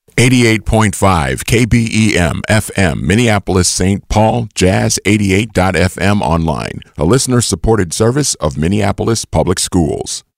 88.5 KBEM FM, Minneapolis, St. Paul, Jazz 88.fm online, a listener-supported service of Minneapolis Public Schools.